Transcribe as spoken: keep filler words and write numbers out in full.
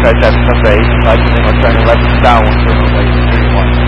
guys have some base. I think I'll try to let them down so nobody can hear one.